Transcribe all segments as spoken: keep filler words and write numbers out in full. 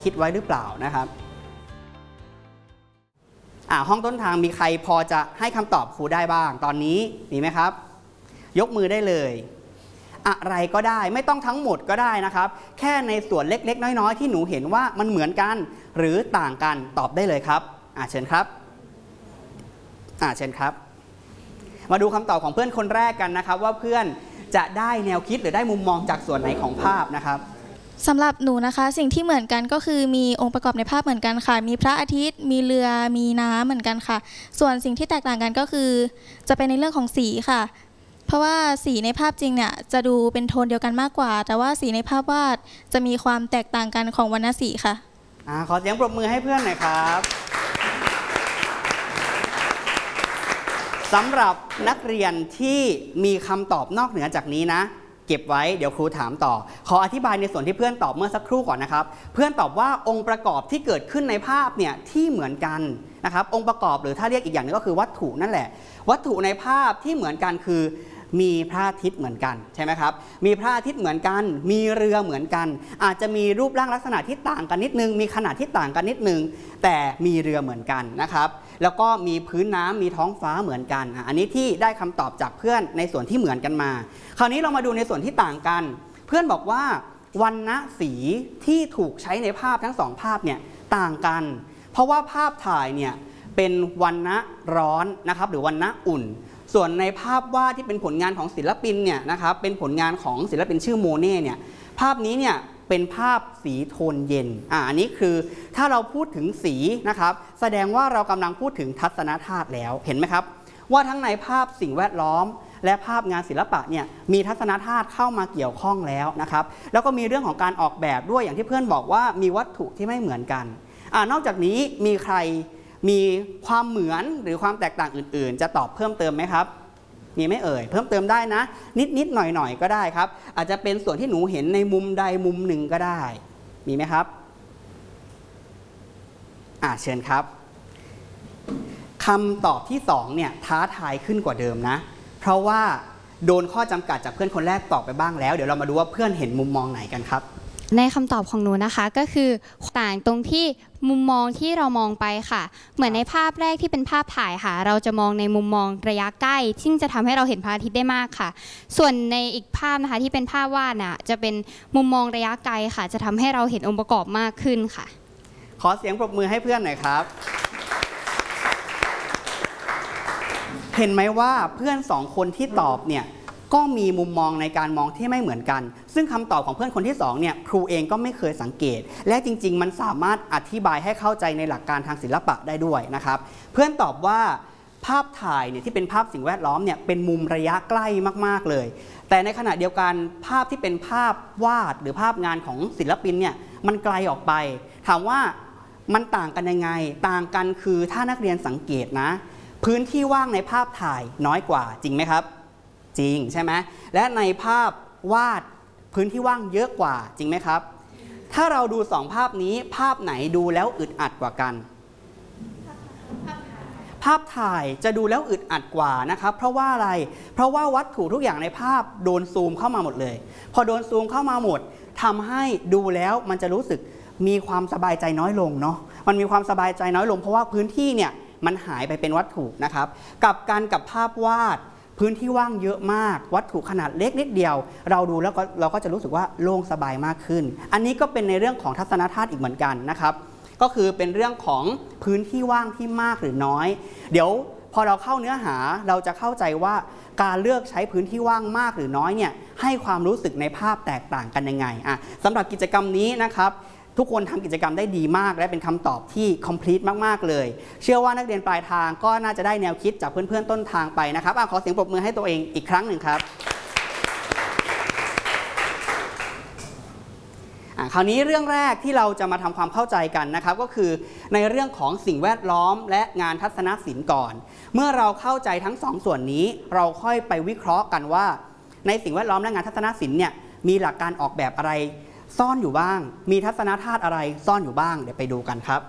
คิดไว้หรือเปล่านะครับอ่าห้องต้นทางมีใครพอจะให้คำตอบครูได้บ้างตอนนี้มีไหมครับยกมือได้เลยอะไรก็ได้ไม่ต้องทั้งหมดก็ได้นะครับแค่ในส่วนเล็กๆน้อยๆที่หนูเห็นว่ามันเหมือนกันหรือต่างกันตอบได้เลยครับอ่าเชิญครับอ่าเชิญครับมาดูคำตอบของเพื่อนคนแรกกันนะครับว่าเพื่อนจะได้แนวคิดหรือได้มุมมองจากส่วนไหนของภาพนะครับสำหรับหนูนะคะสิ่งที่เหมือนกันก็คือมีองค์ประกอบในภาพเหมือนกันค่ะมีพระอาทิตย์มีเรือมีน้ำเหมือนกันค่ะส่วนสิ่งที่แตกต่างกันก็คือจะเป็นในเรื่องของสีค่ะเพราะว่าสีในภาพจริงเนี่ยจะดูเป็นโทนเดียวกันมากกว่าแต่ว่าสีในภาพวาดจะมีความแตกต่างกันของวรรณสีค่ะอ่าขอเสียงปรบมือให้เพื่อนหน่อยครับสำหรับนักเรียนที่มีคำตอบนอกเหนือจากนี้นะเก็บไว้เดี๋ยวครูถามต่อขออธิบายในส่วนที่เพื่อนตอบเมื่อสักครู่ก่อนนะครับเพื่อนตอบว่าองค์ประกอบที่เกิดขึ้นในภาพเนี่ยที่เหมือนกันนะครับองค์ประกอบหรือถ้าเรียกอีกอย่างนึงก็คือวัตถุนั่นแหละวัตถุในภาพที่เหมือนกันคือมีพระอาทิตย์เหมือนกันใช่ไหมครับมีพระอาทิตย์เหมือนกันมีเรือเหมือนกันอาจจะมีรูปร่างลักษณะที่ต่างกันนิดนึงมีขนาดที่ต่างกันนิดนึงแต่มีเรือเหมือนกันนะครับแล้วก็มีพื้นน้ำมีท้องฟ้าเหมือนกันอันนี้ที่ได้คำตอบจากเพื่อนในส่วนที่เหมือนกันมาคราวนี้เรามาดูในส่วนที่ต่างกันเพื่อนบอกว่าวรรณสีที่ถูกใช้ในภาพทั้งสองภาพเนี่ยต่างกันเพราะว่าภาพถ่ายเนี่ยเป็นวรรณะร้อนนะครับหรือวรรณะอุ่นส่วนในภาพวาดที่เป็นผลงานของศิลปินเนี่ยนะครับเป็นผลงานของศิลปินชื่อโมเน่เนี่ยภาพนี้เนี่ยเป็นภาพสีโทนเย็นอ่าอันนี้คือถ้าเราพูดถึงสีนะครับแสดงว่าเรากำลังพูดถึงทัศนธาตุแล้วเห็นไหมครับว่าทั้งในภาพสิ่งแวดล้อมและภาพงานศิลปะเนี่ยมีทัศนธาตุเข้ามาเกี่ยวข้องแล้วนะครับแล้วก็มีเรื่องของการออกแบบด้วยอย่างที่เพื่อนบอกว่ามีวัตถุที่ไม่เหมือนกันอ่านอกจากนี้มีใครมีความเหมือนหรือความแตกต่างอื่นๆจะตอบเพิ่มเติมไหมครับมีไม่เอ่ยเพิ่มเติมได้นะนิดๆหน่อยๆก็ได้ครับอาจจะเป็นส่วนที่หนูเห็นในมุมใดมุมหนึ่งก็ได้มีไหมครับอ่าเชิญครับคำตอบที่สองเนี่ยท้าทายขึ้นกว่าเดิมนะเพราะว่าโดนข้อจำกัดจากเพื่อนคนแรกตอบไปบ้างแล้วเดี๋ยวเรามาดูว่าเพื่อนเห็นมุมมองไหนกันครับในคำตอบของหนูนะคะก็คือต่างตรงที่มุมมองที่เรามองไปค่ะเหมือนในภาพแรกที่เป็นภาพถ่ายค่ะเราจะมองในมุมมองระยะใกล้ซึ่งจะทำให้เราเห็นพระอาทิตย์ได้มากค่ะส่วนในอีกภาพนะคะที่เป็นภาพวาดน่ะจะเป็นมุมมองระยะไกลค่ะจะทำให้เราเห็นองค์ประกอบมากขึ้นค่ะขอเสียงปรบมือให้เพื่อนหน่อยครับเห็นไหมว่าเพื่อนสองคนที่ตอบเนี่ยก็มีมุมมองในการมองที่ไม่เหมือนกันซึ่งคำตอบของเพื่อนคนที่สองเนี่ยครูเองก็ไม่เคยสังเกตและจริงๆมันสามารถอธิบายให้เข้าใจในหลักการทางศิลปะได้ด้วยนะครับเพื่อนตอบว่าภาพถ่ายเนี่ยที่เป็นภาพสิ่งแวดล้อมเนี่ยเป็นมุมระยะใกล้มากๆเลยแต่ในขณะเดียวกันภาพที่เป็นภาพวาดหรือภาพงานของศิลปินเนี่ยมันไกลออกไปถามว่ามันต่างกันยังไงต่างกันคือถ้านักเรียนสังเกตนะพื้นที่ว่างในภาพถ่ายน้อยกว่าจริงไหมครับจริงใช่ไหมและในภาพวาดพื้นที่ว่างเยอะกว่าจริงไหมครับถ้าเราดูสองภาพนี้ภาพไหนดูแล้วอึดอัดกว่ากันภาพถ่ายจะดูแล้วอึดอัดกว่านะครับเพราะว่าอะไรเพราะว่าวัตถุทุกอย่างในภาพโดนซูมเข้ามาหมดเลยพอโดนซูมเข้ามาหมดทำให้ดูแล้วมันจะรู้สึกมีความสบายใจน้อยลงเนาะมันมีความสบายใจน้อยลงเพราะว่าพื้นที่เนี่ยมันหายไปเป็นวัตถุนะครับกับการกับภาพวาดพื้นที่ว่างเยอะมากวัตถุขนาดเล็กนิดเดียวเราดูแล้วก็เราก็จะรู้สึกว่าโล่งสบายมากขึ้นอันนี้ก็เป็นในเรื่องของทัศนธาตุอีกเหมือนกันนะครับก็คือเป็นเรื่องของพื้นที่ว่างที่มากหรือน้อยเดี๋ยวพอเราเข้าเนื้อหาเราจะเข้าใจว่าการเลือกใช้พื้นที่ว่างมากหรือน้อยเนี่ยให้ความรู้สึกในภาพแตกต่างกันยังไงอ่ะสำหรับกิจกรรมนี้นะครับทุกคนทำกิจกรรมได้ดีมากและเป็นคำตอบที่ complete มากๆเลยเชื่อว่านักเรียนปลายทางก็น่าจะได้แนวคิดจากเพื่อนๆต้นทางไปนะครับขอเสียงปรบมือให้ตัวเองอีกครั้งหนึ่งครับคราวนี้เรื่องแรกที่เราจะมาทำความเข้าใจกันนะครับก็คือในเรื่องของสิ่งแวดล้อมและงานทัศนศิลป์ก่อนเมื่อเราเข้าใจทั้งสองส่วนนี้เราค่อยไปวิเคราะห์กันว่าในสิ่งแวดล้อมและงานทัศนศิลป์เนี่ยมีหลักการออกแบบอะไรซ่อนอยู่บ้างมีทัศนธาตุอะไรซ่อนอยู่บ้างเดี๋ยวไปดูกันครับ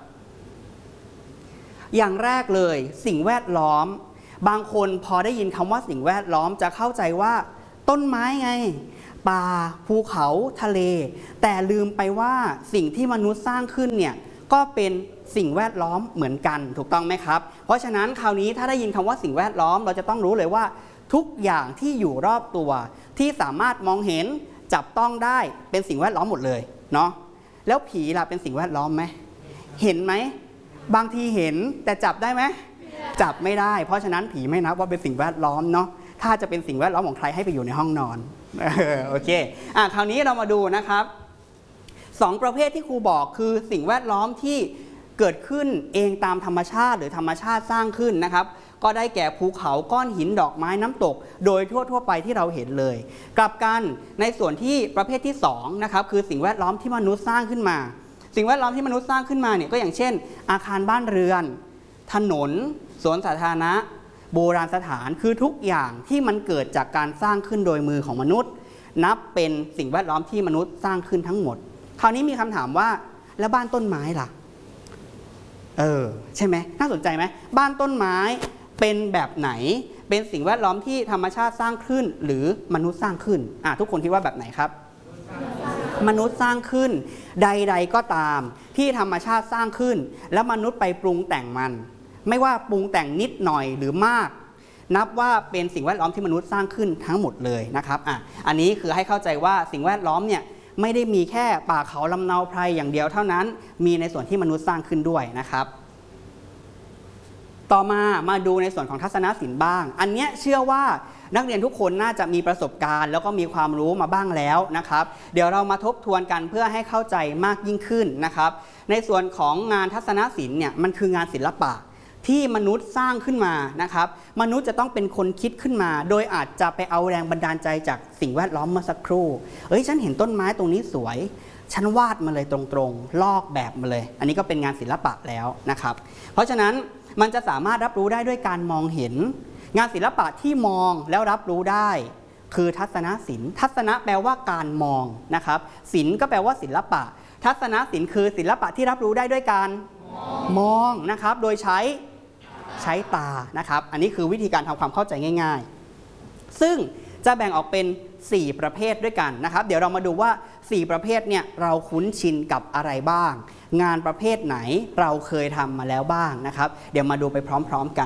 อย่างแรกเลยสิ่งแวดล้อมบางคนพอได้ยินคำว่าสิ่งแวดล้อมจะเข้าใจว่าต้นไม้ไงป่าภูเขาทะเลแต่ลืมไปว่าสิ่งที่มนุษย์สร้างขึ้นเนี่ยก็เป็นสิ่งแวดล้อมเหมือนกันถูกต้องไหมครับเพราะฉะนั้นคราวนี้ถ้าได้ยินคำว่าสิ่งแวดล้อมเราจะต้องรู้เลยว่าทุกอย่างที่อยู่รอบตัวที่สามารถมองเห็นจับต้องได้เป็นสิ่งแวดล้อมหมดเลยเนาะแล้วผีล่ะเป็นสิ่งแวดล้อมไหมเห็นไหมบางทีเห็นแต่จับได้ไหมจับไม่ได้เพราะฉะนั้นผีไม่นับว่าเป็นสิ่งแวดล้อมเนาะถ้าจะเป็นสิ่งแวดล้อมของใครให้ไปอยู่ในห้องนอนโอเคอ่ะคราวนี้เรามาดูนะครับสองประเภทที่ครูบอกคือสิ่งแวดล้อมที่เกิดขึ้นเองตามธรรมชาติหรือธรรมชาติสร้างขึ้นนะครับก็ได้แก่ภูเขาก้อนหินดอกไม้น้ำตกโดยทั่วๆไปที่เราเห็นเลยกลับกันในส่วนที่ประเภทที่สองนะครับคือสิ่งแวดล้อมที่มนุษย์สร้างขึ้นมาสิ่งแวดล้อมที่มนุษย์สร้างขึ้นมาเนี่ยก็อย่างเช่นอาคารบ้านเรือนถนนสวนสาธารณะโบราณสถานคือทุกอย่างที่มันเกิดจากการสร้างขึ้นโดยมือของมนุษย์นับเป็นสิ่งแวดล้อมที่มนุษย์สร้างขึ้นทั้งหมดคราวนี้มีคำถามว่าแล้วบ้านต้นไม้ล่ะเออใช่ไหมน่าสนใจไหมบ้านต้นไม้เป็นแบบไหนเป็นสิ่งแวดล้อมที่ธรรมชาติสร้างขึ้นหรือมนุษย์สร้างขึ้นอ่ะทุกคนคิดว่าแบบไหนครับมนุษย์สร้างขึ้นใดๆก็ตามที่ธรรมชาติสร้างขึ้นแล้วมนุษย์ไปปรุงแต่งมันไม่ว่าปรุงแต่งนิดหน่อยหรือมากนับว่าเป็นสิ่งแวดล้อมที่มนุษย์สร้างขึ้นทั้งหมดเลยนะครับอ่ะอันนี้คือให้เข้าใจว่าสิ่งแวดล้อมเนี่ยไม่ได้มีแค่ป่าเขาลำเนาไพรอย่างเดียวเท่านั้นมีในส่วนที่มนุษย์สร้างขึ้นด้วยนะครับต่อมามาดูในส่วนของทัศนศิลป์บ้างอันเนี้ยเชื่อว่านักเรียนทุกคนน่าจะมีประสบการณ์แล้วก็มีความรู้มาบ้างแล้วนะครับเดี๋ยวเรามาทบทวนกันเพื่อให้เข้าใจมากยิ่งขึ้นนะครับในส่วนของงานทัศนศิลป์เนี่ยมันคืองานศิลปะที่มนุษย์สร้างขึ้นมานะครับมนุษย์จะต้องเป็นคนคิดขึ้นมาโดยอาจจะไปเอาแรงบันดาลใจจากสิ่งแวดล้อมเมื่อสักครู่เอ้ยฉันเห็นต้นไม้ตรงนี้สวยฉันวาดมาเลยตรงๆลอกแบบมาเลยอันนี้ก็เป็นงานศิลปะแล้วนะครับเพราะฉะนั้นมันจะสามารถรับรู้ได้ด้วยการมองเห็นงานศิลปะที่มองแล้วรับรู้ได้คือทัศนศิลป์ทัศนะแปลว่าการมองนะครับศิลป์ก็แปลว่าศิลปะทัศนศิลป์คือศิลปะที่รับรู้ได้ด้วยการมองนะครับโดยใช้ใช้ตานะครับอันนี้คือวิธีการทำความเข้าใจง่ายๆซึ่งจะแบ่งออกเป็นสี่ประเภทด้วยกันนะครับเดี๋ยวเรามาดูว่าสี่ประเภทเนี่ยเราคุ้นชินกับอะไรบ้างงานประเภทไหนเราเคยทำมาแล้วบ้างนะครับเดี๋ยวมาดูไปพร้อมๆกัน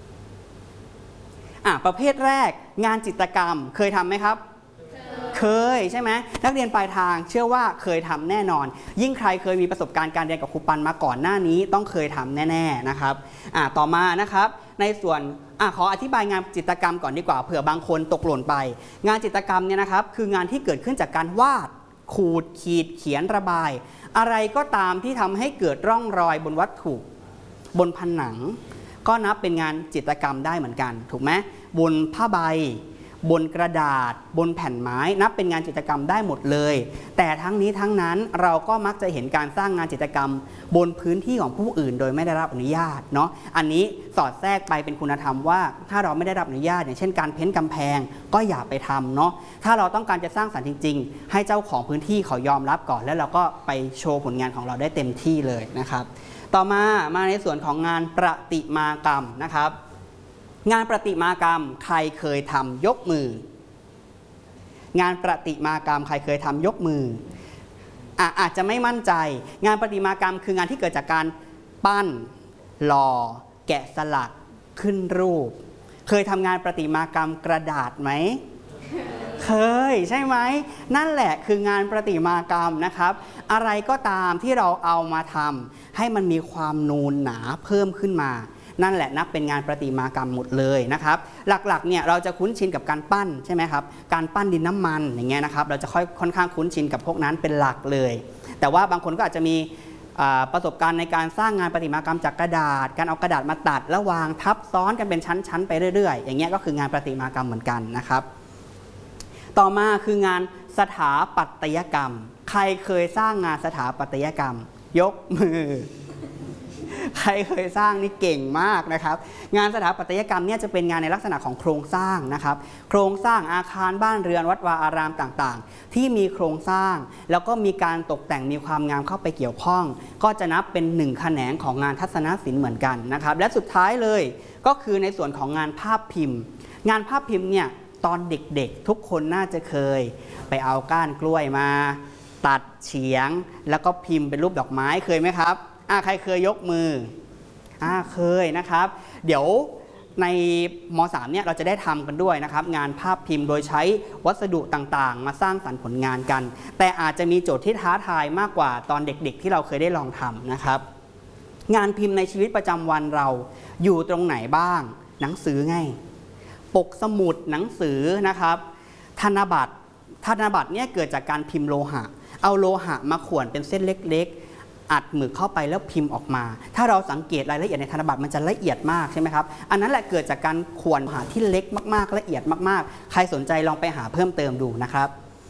อ่ะประเภทแรกงานจิตรกรรมเคยทำไหมครับเคยใช่ไหมนักเรียนปลายทางเชื่อว่าเคยทำแน่นอนยิ่งใครเคยมีประสบการณ์การเรียนกับครูปันมาก่อนหน้านี้ต้องเคยทำแน่ๆนะครับอ่ะต่อมานะครับในส่วนอ่ะขออธิบายงานจิตรกรรมก่อนดีกว่าเผื่อบางคนตกหล่นไปงานจิตรกรรมเนี่ยนะครับคืองานที่เกิดขึ้นจากการวาดขูดขีดเขียนระบายอะไรก็ตามที่ทำให้เกิดร่องรอยบนวัตถุบนผนังก็นับเป็นงานจิตรกรรมได้เหมือนกันถูกไหมบนผ้าใบบนกระดาษบนแผ่นไม้นับเป็นงานจิตรกรรมได้หมดเลยแต่ทั้งนี้ทั้งนั้นเราก็มักจะเห็นการสร้างงานจิตรกรรมบนพื้นที่ของผู้อื่นโดยไม่ได้รับอนุญาตเนาะอันนี้สอดแทรกไปเป็นคุณธรรมว่าถ้าเราไม่ได้รับอนุญาตอย่างเช่นการเพ้นท์กำแพงก็อย่าไปทำเนาะถ้าเราต้องการจะสร้างสรรค์จริงๆให้เจ้าของพื้นที่เขายอมรับก่อนแล้วเราก็ไปโชว์ผลงานของเราได้เต็มที่เลยนะครับต่อมามาในส่วนของงานประติมากรรมนะครับงานประติมากรรมใครเคยทำยกมืองานประติมากรรมใครเคยทำยกมือ อ่ะอาจจะไม่มั่นใจงานประติมากรรมคืองานที่เกิดจากการปั้นหล่อแกะสลักขึ้นรูปเคยทำงานประติมากรรมกระดาษไหมเคยใช่ไหมนั่นแหละคืองานประติมากรรมนะครับอะไรก็ตามที่เราเอามาทำให้มันมีความนูนหนาเพิ่มขึ้นมานั่นแหละนับเป็นงานประติมากรรมหมดเลยนะครับหลักๆเนี่ยเราจะคุ้นชินกับการปั้นใช่ไหมครับการปั้นดินน้ำมันอย่างเงี้ยนะครับเราจะค่อยค่อนข้างคุ้นชินกับพวกนั้นเป็นหลักเลยแต่ว่าบางคนก็อาจจะมีประสบการณ์ในการสร้างงานประติมากรรมจากกระดาษการเอากระดาษมาตัดแล้ววางทับซ้อนกันเป็นชั้นๆไปเรื่อยๆอย่างเงี้ยก็คืองานประติมากรรมเหมือนกันนะครับต่อมาคืองานสถาปัตยกรรมใครเคยสร้างงานสถาปัตยกรรมยกมือใครเคยสร้างนี่เก่งมากนะครับงานสถาปัตยกรรมเนี่ยจะเป็นงานในลักษณะของโครงสร้างนะครับโครงสร้างอาคารบ้านเรือนวัดวาอารามต่างๆที่มีโครงสร้างแล้วก็มีการตกแต่งมีความงามเข้าไปเกี่ยวข้องก็จะนับเป็นหนึ่งแขนงของงานทัศนศิลป์เหมือนกันนะครับและสุดท้ายเลยก็คือในส่วนของงานภาพพิมพ์งานภาพพิมพ์เนี่ยตอนเด็กๆทุกคนน่าจะเคยไปเอาก้านกล้วยมาตัดเฉียงแล้วก็พิมพ์เป็นรูปดอกไม้เคยไหมครับอ่าใครเคยยกมืออ่าเคยนะครับเดี๋ยวในม .สาม เนี่ยเราจะได้ทำกันด้วยนะครับงานภาพพิมพ์โดยใช้วัสดุต่างๆมาสร้างสรรค์ผลงานกันแต่อาจจะมีโจทย์ที่ท้าทายมากกว่าตอนเด็กๆที่เราเคยได้ลองทำนะครับงานพิมพ์ในชีวิตประจำวันเราอยู่ตรงไหนบ้างหนังสือไงปกสมุดหนังสือนะครับธนบัตรธนบัตรเนี่ยเกิดจากการพิมพ์โลหะเอาโลหะมาข่วนเป็นเส้นเล็กๆอัดหมึกเข้าไปแล้วพิมพ์ออกมาถ้าเราสังเกตรายละเอียดในธนบัตรมันจะละเอียดมากใช่ไหมครับอันนั้นแหละเกิดจากการข่วนหาที่เล็กมากๆละเอียดมากๆใครสนใจลองไปหาเพิ่มเติมดูนะครับ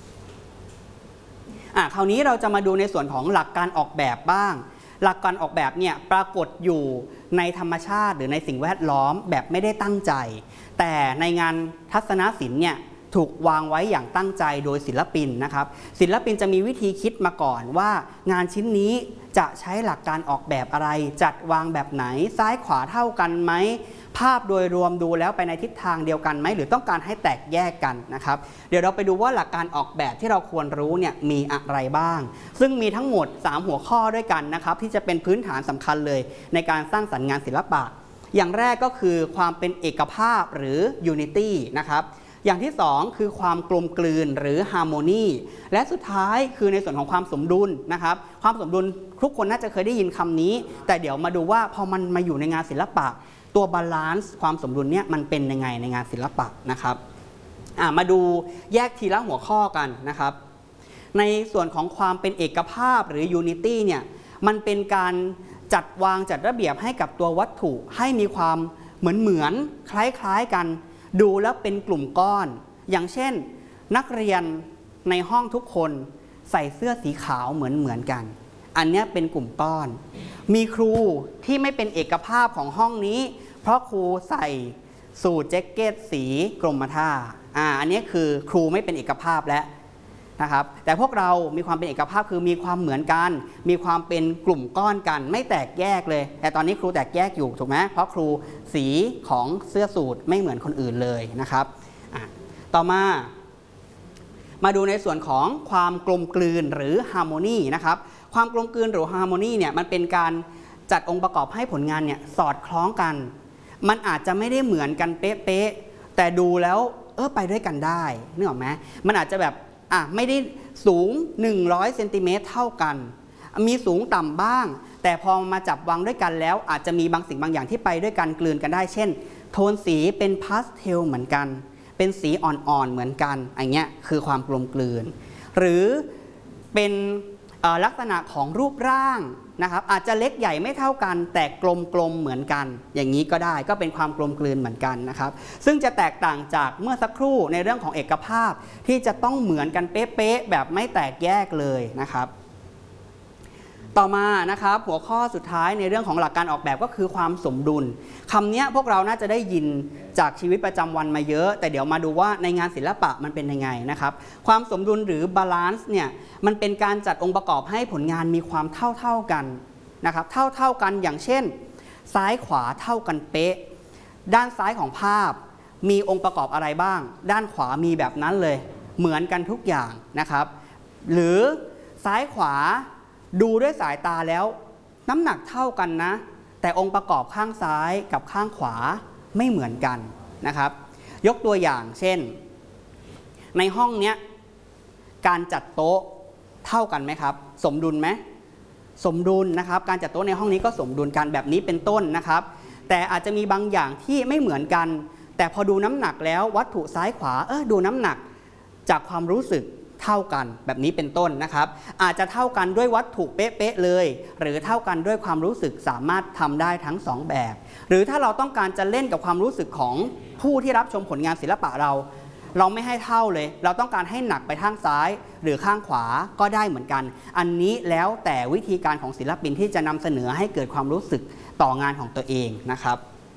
อ่ะคราวนี้เราจะมาดูในส่วนของหลักการออกแบบบ้างหลักการออกแบบเนี่ยปรากฏอยู่ในธรรมชาติหรือในสิ่งแวดล้อมแบบไม่ได้ตั้งใจแต่ในงานทัศนศิลป์เนี่ยถูกวางไว้อย่างตั้งใจโดยศิลปินนะครับศิลปินจะมีวิธีคิดมาก่อนว่างานชิ้นนี้จะใช้หลักการออกแบบอะไรจัดวางแบบไหนซ้ายขวาเท่ากันไหมภาพโดยรวมดูแล้วไปในทิศทางเดียวกันไหมหรือต้องการให้แตกแยกกันนะครับเดี๋ยวเราไปดูว่าหลักการออกแบบที่เราควรรู้เนี่ยมีอะไรบ้างซึ่งมีทั้งหมดสามหัวข้อด้วยกันนะครับที่จะเป็นพื้นฐานสำคัญเลยในการสร้างสรรค์งานศิลปะอย่างแรกก็คือความเป็นเอกภาพหรือ Unity นะครับอย่างที่สองคือความกลมกลืนหรือ Harmony และสุดท้ายคือในส่วนของความสมดุลนะครับความสมดุลทุกคนน่าจะเคยได้ยินคำนี้แต่เดี๋ยวมาดูว่าพอมันมาอยู่ในงานศิลปะตัวบาลานซ์ความสมดุลเนี่ยมันเป็นยังไงในงานศิลปะนะครับมาดูแยกทีละหัวข้อกันนะครับในส่วนของความเป็นเอกภาพหรือ Unity เนี่ยมันเป็นการจัดวางจัดระเบียบให้กับตัววัตถุให้มีความเหมือนเหมือนคล้ายๆกันดูแล้วเป็นกลุ่มก้อนอย่างเช่นนักเรียนในห้องทุกคนใส่เสื้อสีขาวเหมือนเหมือนกันอันนี้เป็นกลุ่มก้อนมีครูที่ไม่เป็นเอกภาพของห้องนี้เพราะครูใส่สูทแจ็คเก็ตสีกรมท่าอ่าอันนี้คือครูไม่เป็นเอกภาพแล้วนะครับแต่พวกเรามีความเป็นเอกภาพคือมีความเหมือนกันมีความเป็นกลุ่มก้อนกันไม่แตกแยกเลยแต่ตอนนี้ครูแตกแยกอยู่ถูกไหมเพราะครูสีของเสื้อสูทไม่เหมือนคนอื่นเลยนะครับต่อมามาดูในส่วนของความกลมกลืนหรือ Harmony นะครับความกลมกลืนหรือ Harmony เนี่ยมันเป็นการจัดองค์ประกอบให้ผลงานเนี่ยสอดคล้องกันมันอาจจะไม่ได้เหมือนกันเป๊ะๆแต่ดูแล้วเออไปด้วยกันได้นึกออกไหมมันอาจจะแบบอ่ะไม่ได้สูงหนึ่งร้อยเซนติเมตรเท่ากันมีสูงต่ำบ้างแต่พอมาจับวางด้วยกันแล้วอาจจะมีบางสิ่งบางอย่างที่ไปด้วยกันกลืนกันได้เช่นโทนสีเป็นพาสเทลเหมือนกันเป็นสีอ่อนๆเหมือนกันอันเนี้ยคือความกลมกลืนหรือเป็นลักษณะของรูปร่างนะครับอาจจะเล็กใหญ่ไม่เท่ากันแต่กลมๆเหมือนกันอย่างนี้ก็ได้ก็เป็นความกลมกลืนเหมือนกันนะครับซึ่งจะแตกต่างจากเมื่อสักครู่ในเรื่องของเอกภาพที่จะต้องเหมือนกันเป๊ะๆแบบไม่แตกแยกเลยนะครับต่อมานะครับหัวข้อสุดท้ายในเรื่องของหลักการออกแบบก็คือความสมดุลคำนี้พวกเราน่าจะได้ยินจากชีวิตประจำวันมาเยอะแต่เดี๋ยวมาดูว่าในงานศิลปะมันเป็นยังไงนะครับความสมดุลหรือบาลานซ์เนี่ยมันเป็นการจัดองค์ประกอบให้ผลงานมีความเท่าๆกันนะครับเท่าๆกันอย่างเช่นซ้ายขวาเท่ากันเป๊ะด้านซ้ายของภาพมีองค์ประกอบอะไรบ้างด้านขวามีแบบนั้นเลยเหมือนกันทุกอย่างนะครับหรือซ้ายขวาดูด้วยสายตาแล้วน้ำหนักเท่ากันนะแต่องค์ประกอบข้างซ้ายกับข้างขวาไม่เหมือนกันนะครับยกตัวอย่างเช่นในห้องเนี้ยการจัดโต๊ะเท่ากันไหมครับสมดุลไหมสมดุลนะครับการจัดโต๊ะในห้องนี้ก็สมดุลกันแบบนี้เป็นต้นนะครับแต่อาจจะมีบางอย่างที่ไม่เหมือนกันแต่พอดูน้ำหนักแล้ววัตถุซ้ายขวาเออดูน้ำหนักจากความรู้สึกเท่ากันแบบนี้เป็นต้นนะครับอาจจะเท่ากันด้วยวัตถุเป๊ะๆเลยหรือเท่ากันด้วยความรู้สึกสามารถทำได้ทั้งสองแบบหรือถ้าเราต้องการจะเล่นกับความรู้สึกของผู้ที่รับชมผลงานศิลปะเราเราไม่ให้เท่าเลยเราต้องการให้หนักไปข้างซ้ายหรือข้างขวาก็ได้เหมือนกันอันนี้แล้วแต่วิธีการของศิลปินที่จะนำเสนอให้เกิดความรู้สึกต่องานของตัวเองนะครับ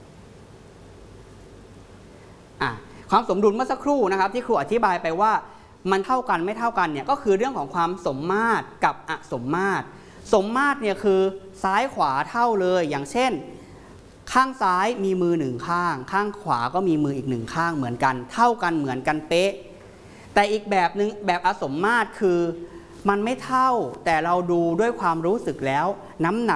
อ่ะความสมดุลเมื่อสักครู่นะครับที่ครูอธิบายไปว่ามันเท่ากันไม่เท่ากันเนี่ยก็คือเรื่องของความสมมาตรกับอสมมาตรสมมาตรเนี่ยคือซ้ายขวาเท่าเลยอย่างเช่นข้างซ้ายมีมือหนึ่งข้างข้างขวาก็มีมืออีกหนึ่งข้างเหมือนกันเท่ากันเหมือนกันเป๊ะแต่อีกแบบหนึ่งแบบอสมมาตรคือมันไม่เท่าแต่เราดูด้วยความรู้สึกแล้วน้ำหนัก